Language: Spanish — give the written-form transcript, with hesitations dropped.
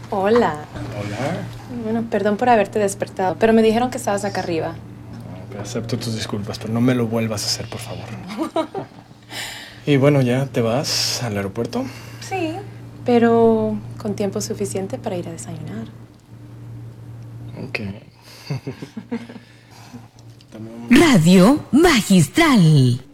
Hola. Hola. Bueno, perdón por haberte despertado, pero me dijeron que estabas acá arriba. Acepto tus disculpas, pero no me lo vuelvas a hacer, por favor. Y bueno, ¿ya te vas al aeropuerto? Sí, pero con tiempo suficiente para ir a desayunar. Ok. Radio Magistral.